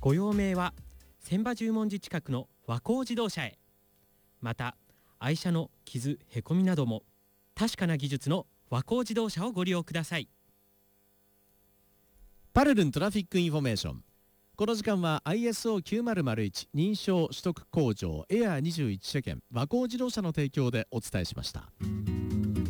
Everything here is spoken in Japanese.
ご用命は千葉十文字近くの和光自動車へ。また愛車の傷へこみなども確かな技術の和光自動車をご利用ください。 パルルントラフィックインフォメーション。この時間は ISO9001 認証取得工場エアー21車検和光自動車の提供でお伝えしました。